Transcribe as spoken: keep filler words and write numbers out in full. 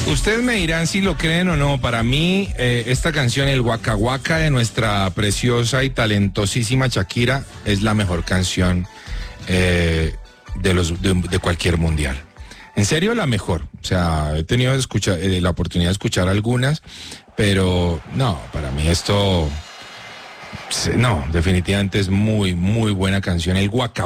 Ustedes me dirán si lo creen o no. Para mí, eh, esta canción, el Waka Waka de nuestra preciosa y talentosísima Shakira, es la mejor canción eh, de, los, de, de cualquier mundial. En serio, la mejor. O sea, he tenido escuchar, eh, la oportunidad de escuchar algunas, pero no, para mí esto, no, definitivamente es muy, muy buena canción. El Waka